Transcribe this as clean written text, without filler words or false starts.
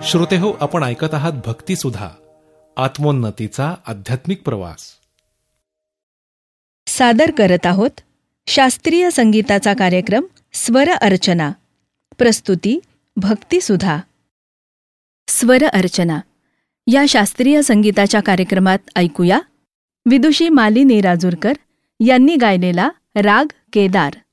श्रोतेहो, आपण ऐकत आहात भक्तिसुधा, आत्मोन्नतीचा आध्यात्मिक प्रवास. सादर करत आहोत शास्त्रीय संगीताचा कार्यक्रम स्वर अर्चना. प्रस्तुती भक्तिसुधा. स्वर अर्चना या शास्त्रीय संगीताच्या कार्यक्रमात ऐकूया विदुषी मालिनी राजूरकर यांनी गायलेला राग केदार.